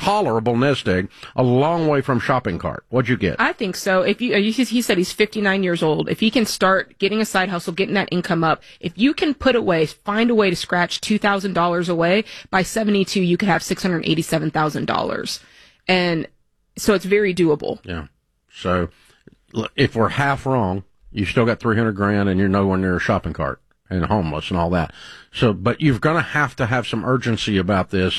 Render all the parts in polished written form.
tolerable nest egg, a long way from shopping cart. What'd you get? I think so. If he said he's 59 years old. If he can start getting a side hustle, getting that income up, if you can find a way to scratch $2,000 away, by 72, you could have $687,000. And so it's very doable. Yeah. So if we're half wrong, you still got $300,000 and you're nowhere near a shopping cart and homeless and all that. So, but you're going to have some urgency about this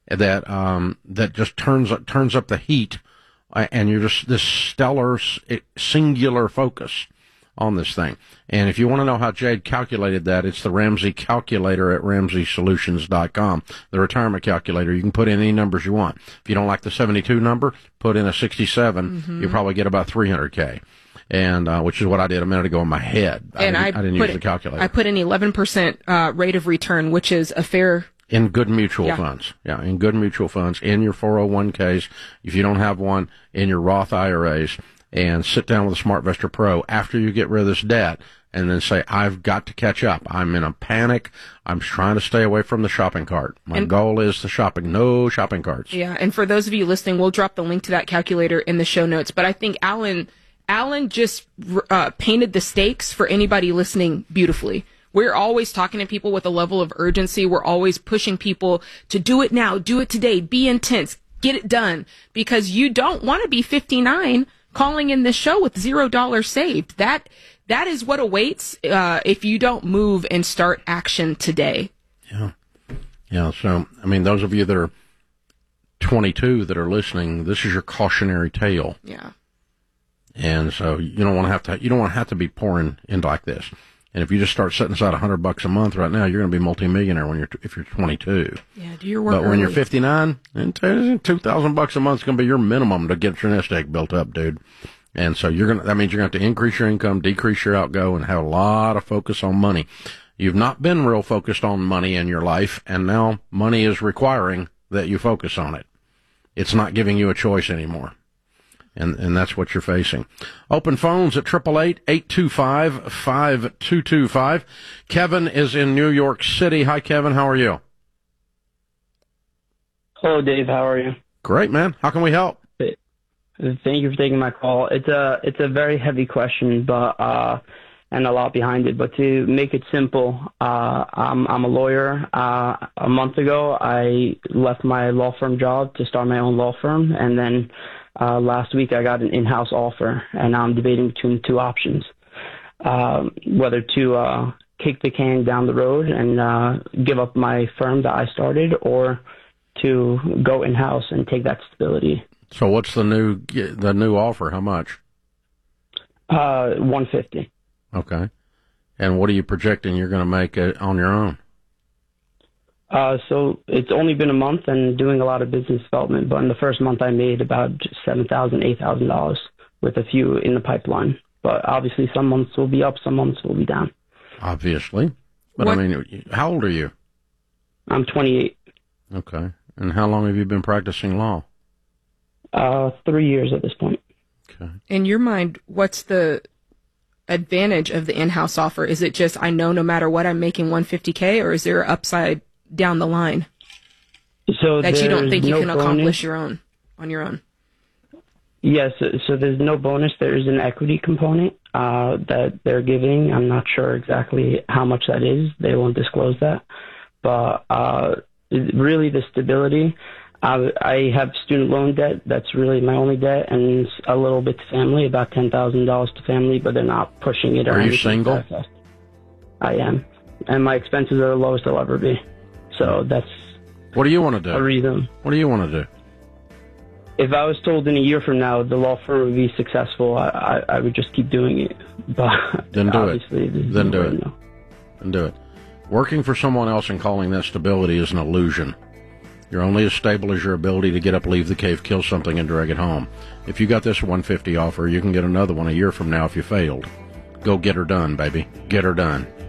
that just turns up the heat, and you're just this stellar, singular focus on this thing. And if you want to know how Jade calculated that, it's the Ramsey calculator at RamseySolutions.com, the retirement calculator. You can put in any numbers you want. If you don't like the 72 number, put in a 67. You probably get about $300K. And which is what I did a minute ago in my head. I didn't use the calculator. I put in 11% rate of return, which is a fair. In good mutual funds. Yeah, in good mutual funds, in your 401ks, if you don't have one, in your Roth IRAs, and sit down with a SmartVestor Pro after you get rid of this debt, and then say, I've got to catch up. I'm in a panic. I'm trying to stay away from the shopping cart. My goal is no shopping carts. Yeah, and for those of you listening, we'll drop the link to that calculator in the show notes. But I think Alan just painted the stakes for anybody listening beautifully. We're always talking to people with a level of urgency. We're always pushing people to do it now, do it today, be intense, get it done, because you don't want to be 59 calling in this show with $0 saved. That is what awaits if you don't move and start action today. Yeah. So, I mean, those of you that are 22 that are listening, this is your cautionary tale. Yeah. And so you don't want to have to be pouring into like this. And if you just start setting aside $100 a month right now, you're going to be multimillionaire if you're 22. Yeah, do your work. But when you're 59, $2,000 a month is going to be your minimum to get your nest egg built up, dude. And so that means you're going to have to increase your income, decrease your outgo, and have a lot of focus on money. You've not been real focused on money in your life, and now money is requiring that you focus on it. It's not giving you a choice anymore. And that's what you're facing. Open phones at 888-825-5225. Kevin is in New York City. Hi, Kevin. How are you? Hello, Dave. How are you? Great, man. How can we help? Thank you for taking my call. It's a very heavy question, but and a lot behind it. But to make it simple, I'm a lawyer. A month ago, I left my law firm job to start my own law firm, and then last week I got an in-house offer, and I'm debating between two options, whether to kick the can down the road and give up my firm that I started, or to go in-house and take that stability. So what's the new offer? How much? $150. Okay. And what are you projecting you're going to make on your own? So it's only been a month and doing a lot of business development, but in the first month I made about $7,000, $8,000 with a few in the pipeline. But obviously some months will be up, some months will be down. Obviously. But I mean, how old are you? I'm 28. Okay. And how long have you been practicing law? 3 years at this point. Okay. In your mind, what's the advantage of the in-house offer? Is it just, I know no matter what I'm making $150K, or is there an upside down the line that you don't think you can accomplish on your own? Yes, so there's no bonus. There's an equity component that they're giving. I'm not sure exactly how much that is. They won't disclose that. But really the stability, I have student loan debt. That's really my only debt, and a little bit to family, about $10,000 to family, but they're not pushing it. Are you single? I am, and my expenses are the lowest they'll ever be. So that's what do you want to do? A reason. What do you want to do? If I was told in a year from now the law firm would be successful, I would just keep doing it. But then do it. Then do it. Then do it. Working for someone else and calling that stability is an illusion. You're only as stable as your ability to get up, leave the cave, kill something, and drag it home. If you got this 150 offer, you can get another one a year from now if you failed. Go get her done, baby. Get her done.